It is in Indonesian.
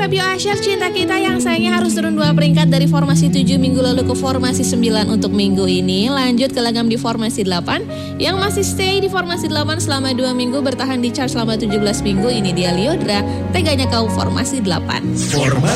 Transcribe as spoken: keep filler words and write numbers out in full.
Fabio Asyar, Cinta Kita yang sayangnya harus turun dua peringkat dari formasi tujuh minggu lalu ke formasi sembilan untuk minggu ini. Lanjut ke lagam di formasi delapan yang masih stay di formasi delapan selama dua minggu, bertahan di chart selama tujuh belas minggu. Ini dia Lyodra, Teganya Kau formasi delapan. Formasi